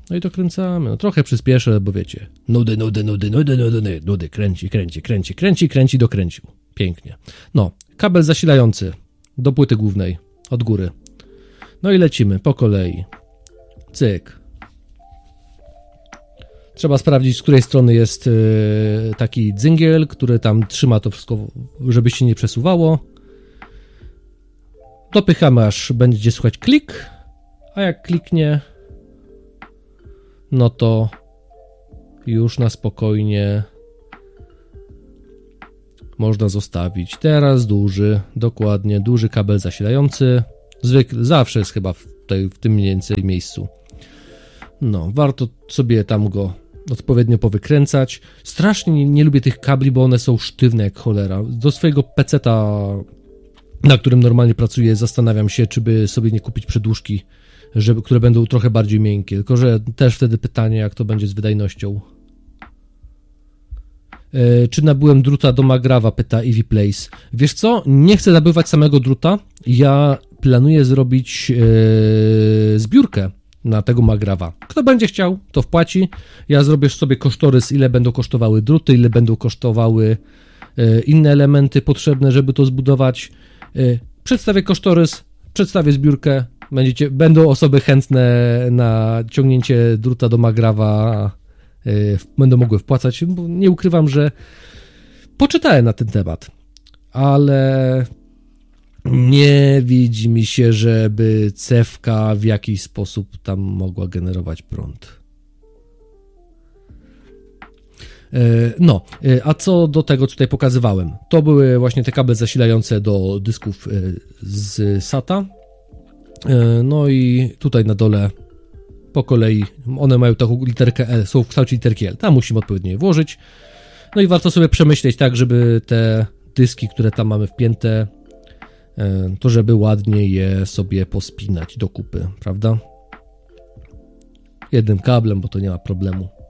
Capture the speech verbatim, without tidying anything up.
No i dokręcamy. No trochę przyspieszę, bo wiecie, nudy, nudy, nudy, nudy, nudy, nudy, kręci, kręci, kręci, kręci, kręci, dokręcił. Pięknie. No, kabel zasilający do płyty głównej, od góry. No i lecimy po kolei. Cyk. Trzeba sprawdzić, z której strony jest yy, taki dzyngiel, który tam trzyma to wszystko, żeby się nie przesuwało. Dopychamy, aż będzie słychać klik, a jak kliknie, no to już na spokojnie można zostawić. Teraz duży, dokładnie, duży kabel zasilający. Zwykle, zawsze jest chyba w, tej, w tym mniej więcej miejscu. No, warto sobie tam go odpowiednio powykręcać. Strasznie nie, nie lubię tych kabli, bo one są sztywne jak cholera. Do swojego peceta, na którym normalnie pracuję, zastanawiam się, czy by sobie nie kupić przedłużki, żeby, które będą trochę bardziej miękkie. Tylko że też wtedy pytanie, jak to będzie z wydajnością. Yy, czy nabyłem druta do Magrawa, pyta Eevee Place. Wiesz co? Nie chcę nabywać samego druta. Ja planuję zrobić yy, zbiórkę na tego Magrawa. Kto będzie chciał, to wpłaci. Ja zrobię sobie kosztorys, ile będą kosztowały druty, ile będą kosztowały yy, inne elementy potrzebne, żeby to zbudować. Yy, przedstawię kosztorys, przedstawię zbiórkę. Będziecie, będą osoby chętne na ciągnięcie druta do Magrawa, yy, będą mogły wpłacać, bo nie ukrywam, że poczytałem na ten temat, ale nie widzi mi się, żeby cewka w jakiś sposób tam mogła generować prąd. Yy, no, yy, a co do tego, co tutaj pokazywałem, to były właśnie te kable zasilające do dysków yy, z SATA. No i tutaj na dole po kolei one mają taką literkę L, są w kształcie literki L. Tam musimy odpowiednio je włożyć. No i warto sobie przemyśleć tak, żeby te dyski, które tam mamy wpięte, to żeby ładnie je sobie pospinać do kupy, prawda? Jednym kablem, bo to nie ma problemu.